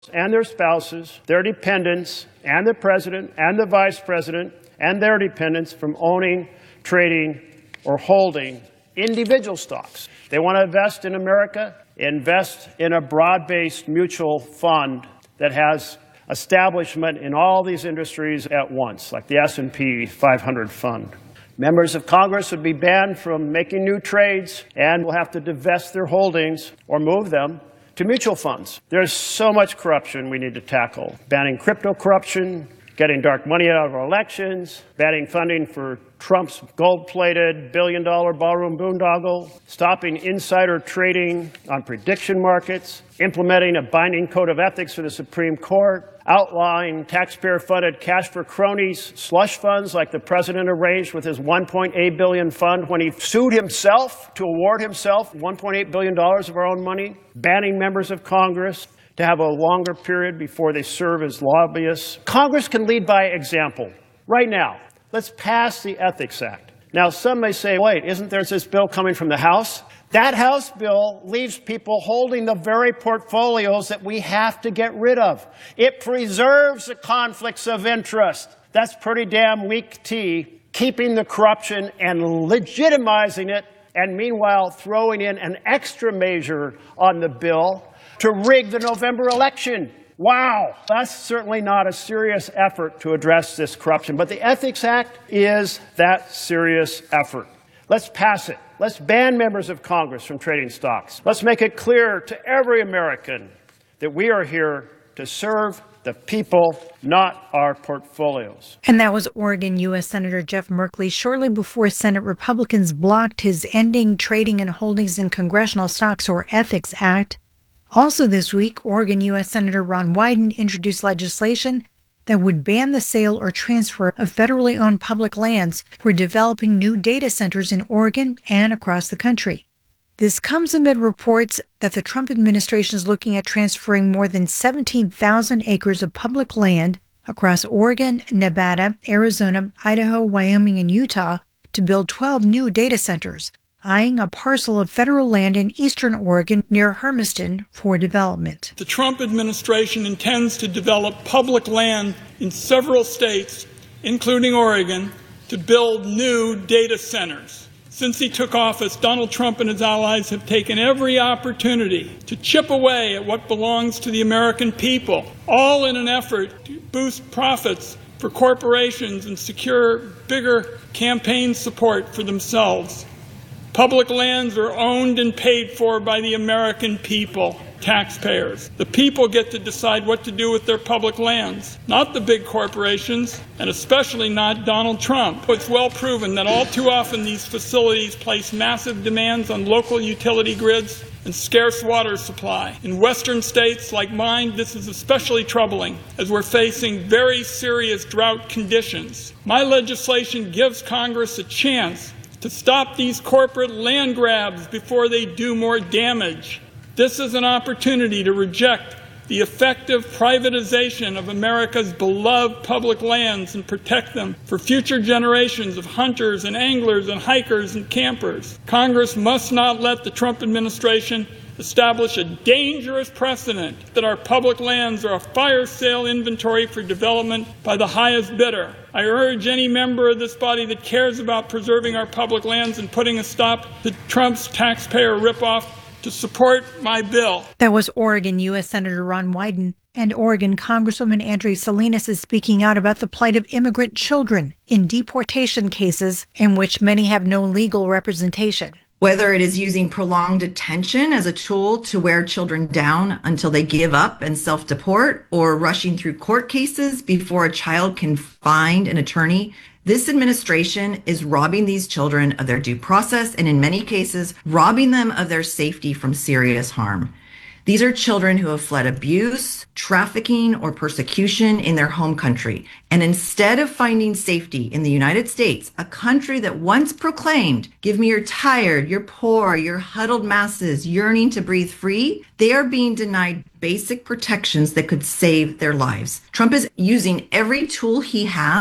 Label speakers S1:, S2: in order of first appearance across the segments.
S1: and their spouses, their dependents, and the president and the vice president and their dependents from owning, trading, or holding individual stocks. They want to invest in America, invest in a broad-based mutual fund that has establishment in all these industries at once, like the S&P 500 fund. Members of Congress would be banned from making new trades and will have to divest their holdings or move them to mutual funds. There's so much corruption we need to tackle. Banning crypto corruption, getting dark money out of our elections, banning funding for Trump's gold-plated billion-dollar ballroom boondoggle, stopping insider trading on prediction markets, implementing a binding code of ethics for the Supreme Court, outlawing taxpayer-funded cash for cronies slush funds like the president arranged with his $1.8 billion fund when he sued himself to award himself $1.8 billion of our own money, banning members of Congress to have a longer period before they serve as lobbyists. Congress can lead by example. Right now, let's pass the Ethics Act. Now, some may say, wait, isn't there this bill coming from the House? That House bill leaves people holding the very portfolios that we have to get rid of. It preserves the conflicts of interest. That's pretty damn weak tea, keeping the corruption and legitimizing it, and meanwhile throwing in an extra measure on the bill to rig the November election. Wow, that's certainly not a serious effort to address this corruption. But the Ethics Act is that serious effort. Let's pass it. Let's ban members of Congress from trading stocks. Let's make it clear to every American that we are here to serve the people, not our portfolios.
S2: And that was Oregon U.S. Senator Jeff Merkley shortly before Senate Republicans blocked his Ending Trading and Holdings in Congressional Stocks, or Ethics Act. Also this week, Oregon U.S. Senator Ron Wyden introduced legislation that would ban the sale or transfer of federally owned public lands for developing new data centers in Oregon and across the country. This comes amid reports that the Trump administration is looking at transferring more than 17,000 acres of public land across Oregon, Nevada, Arizona, Idaho, Wyoming, and Utah to build 12 new data centers, eyeing a parcel of federal land in eastern Oregon near Hermiston for development.
S3: The Trump administration intends to develop public land in several states, including Oregon, to build new data centers. Since he took office, Donald Trump and his allies have taken every opportunity to chip away at what belongs to the American people, all in an effort to boost profits for corporations and secure bigger campaign support for themselves. Public lands are owned and paid for by the American people, taxpayers. The people get to decide what to do with their public lands, not the big corporations, and especially not Donald Trump. It's well proven that all too often these facilities place massive demands on local utility grids and scarce water supply. In western states like mine, this is especially troubling as we're facing very serious drought conditions. My legislation gives Congress a chance to stop these corporate land grabs before they do more damage. This is an opportunity to reject the effective privatization of America's beloved public lands and protect them for future generations of hunters and anglers and hikers and campers. Congress must not let the Trump administration establish a dangerous precedent that our public lands are a fire sale inventory for development by the highest bidder. I urge any member of this body that cares about preserving our public lands and putting a stop to Trump's taxpayer ripoff to support my bill.
S2: That was Oregon U.S. Senator Ron Wyden. And Oregon Congresswoman Andrea Salinas is speaking out about the plight of immigrant children in deportation cases in which many have no legal representation.
S4: Whether it is using prolonged detention as a tool to wear children down until they give up and self-deport, or rushing through court cases before a child can find an attorney, this administration is robbing these children of their due process and in many cases, robbing them of their safety from serious harm. These are children who have fled abuse, trafficking, or persecution in their home country. And instead of finding safety in the United States, a country that once proclaimed, "Give me your tired, your poor, your huddled masses yearning to breathe free," they are being denied basic protections that could save their lives. Trump is using every tool he has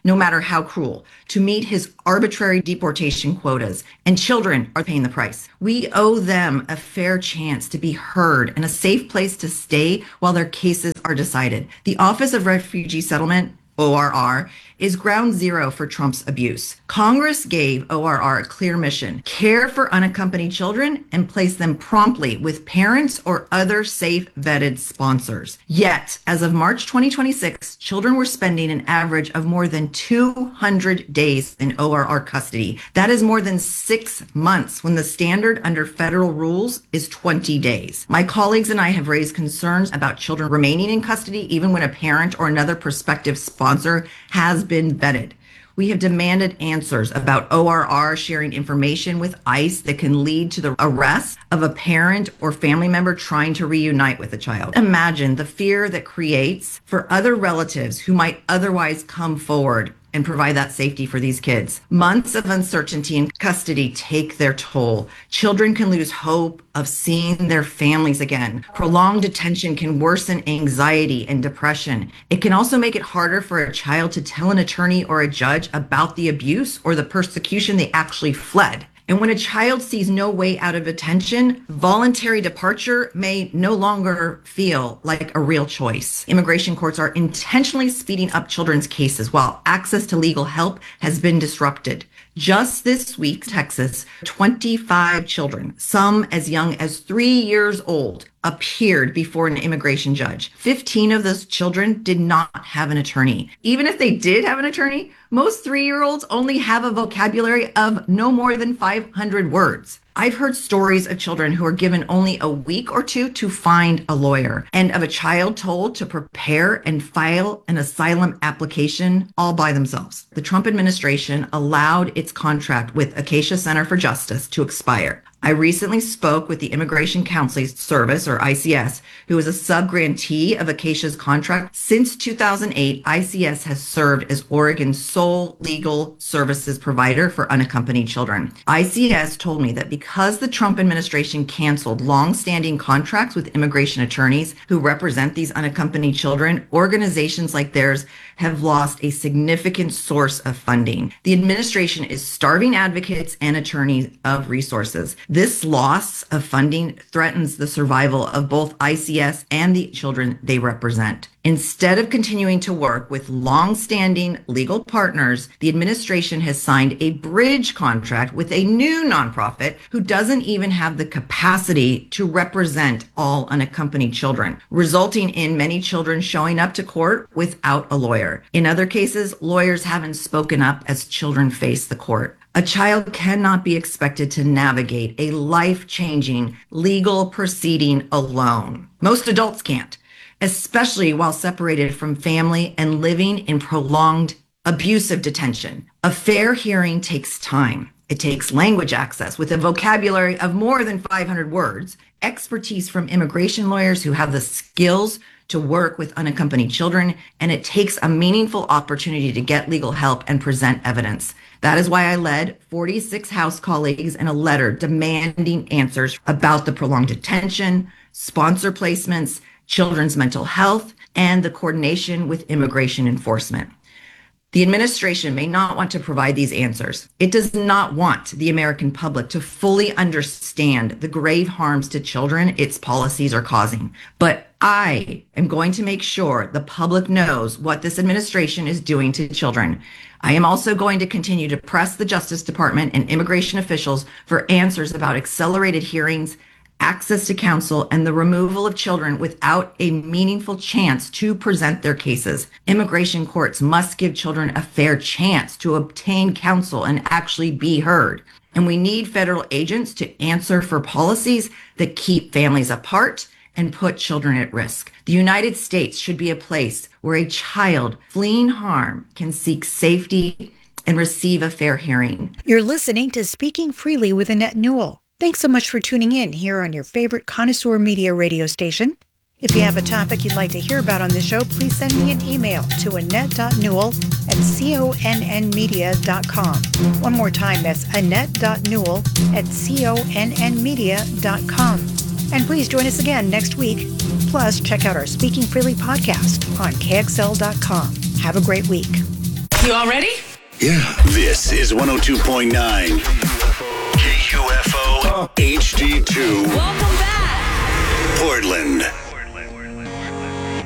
S4: no matter how cruel, to meet his arbitrary deportation quotas, and children are paying the price. We owe them a fair chance to be heard and a safe place to stay while their cases are decided. The Office of Refugee Settlement, ORR, is ground zero for Trump's abuse. Congress gave ORR a clear mission: care for unaccompanied children and place them promptly with parents or other safe vetted sponsors. Yet, as of March 2026, children were spending an average of more than 200 days in ORR custody. That is more than 6 months when the standard under federal rules is 20 days. My colleagues and I have raised concerns about children remaining in custody even when a parent or another prospective sponsor has been vetted. We have demanded answers about ORR sharing information with ICE that can lead to the arrest of a parent or family member trying to reunite with a child. Imagine the fear that creates for other relatives who might otherwise come forward and provide that safety for these kids. Months of uncertainty in custody take their toll. Children can lose hope of seeing their families again. Prolonged detention can worsen anxiety and depression. It can also make it harder for a child to tell an attorney or a judge about the abuse or the persecution they actually fled. And when a child sees no way out of detention, voluntary departure may no longer feel like a real choice. Immigration courts are intentionally speeding up children's cases while access to legal help has been disrupted. Just this week, Texas, 25 children, some as young as 3 years old, appeared before an immigration judge. 15 of those children did not have an attorney. Even if they did have an attorney, most 3-year-olds only have a vocabulary of no more than 500 words. I've heard stories of children who are given only a week or two to find a lawyer, and of a child told to prepare and file an asylum application all by themselves. The Trump administration allowed its contract with Acacia Center for Justice to expire. I recently spoke with the Immigration Counseling Service, or ICS, who is a sub-grantee of Acacia's contract. Since 2008, ICS has served as Oregon's sole legal services provider for unaccompanied children. ICS told me that because the Trump administration canceled long-standing contracts with immigration attorneys who represent these unaccompanied children, organizations like theirs have lost a significant source of funding. The administration is starving advocates and attorneys of resources. This loss of funding threatens the survival of both ICS and the children they represent. Instead of continuing to work with long-standing legal partners, the administration has signed a bridge contract with a new nonprofit who doesn't even have the capacity to represent all unaccompanied children, resulting in many children showing up to court without a lawyer. In other cases, lawyers haven't spoken up as children face the court. A child cannot be expected to navigate a life-changing legal proceeding alone. Most adults can't, especially while separated from family and living in prolonged abusive detention. A fair hearing takes time. It takes language access with a vocabulary of more than 500 words, expertise from immigration lawyers who have the skills to work with unaccompanied children, and it takes a meaningful opportunity to get legal help and present evidence. That is why I led 46 House colleagues in a letter demanding answers about the prolonged detention, sponsor placements, children's mental health, and the coordination with immigration enforcement. The administration may not want to provide these answers. It does not want the American public to fully understand the grave harms to children its policies are causing. But I am going to make sure the public knows what this administration is doing to children. I am also going to continue to press the Justice Department and immigration officials for answers about accelerated hearings, access to counsel, and the removal of children without a meaningful chance to present their cases. Immigration courts must give children a fair chance to obtain counsel and actually be heard. And we need federal agents to answer for policies that keep families apart and put children at risk. The United States should be a place where a child fleeing harm can seek safety and receive a fair hearing.
S2: You're listening to Speaking Freely with Annette Newell. Thanks so much for tuning in here on your favorite Connoisseur Media radio station. If you have a topic you'd like to hear about on the show, please send me an email to annette.newell@connmedia.com. One more time, that's annette.newell@connmedia.com. And please join us again next week. Plus, check out our Speaking Freely podcast on KXL.com. Have a great week.
S5: You all ready?
S6: Yeah. This is 102.9 KUFO HD2.
S5: Welcome back.
S6: Portland.